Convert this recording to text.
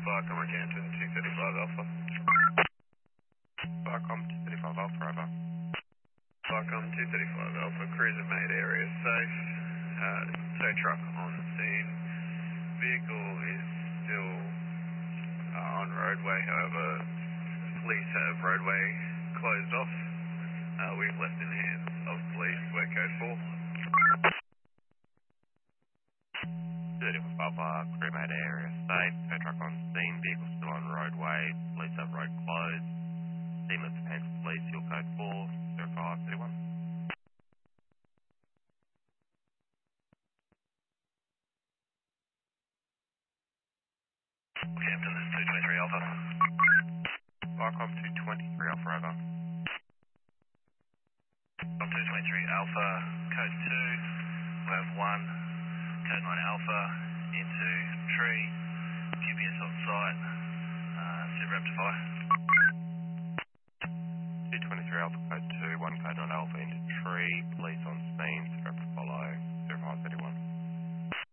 Barcom Rockhampton 235 Alpha. Barcom 235 Alpha, over. Barcom 235 Alpha, cruiser made area safe. Tow truck on scene. Vehicle is still on roadway, however, police have roadway closed off. We've left in the hands of police, we're code 4. 35 Alpha, crew made area safe. Tow truck on scene, vehicle still on roadway. Police have road closed. Team left in hands of police, fuel code 4, 0531. Rockhampton, this is 223 Alpha. Barcom 223 Alpha, over. On 223 Alpha, code 2, we have 1, code 9 Alpha, into tree, GPS on site, sit rectify. 223 Alpha, code 2, 1 code 9 Alpha into tree, police on scene,